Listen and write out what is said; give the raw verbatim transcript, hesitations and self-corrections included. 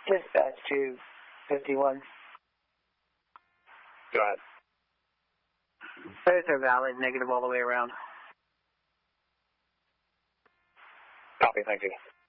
Dispatch to fifty-one. Go ahead. Both are valid, negative all the way around. Copy, thank you.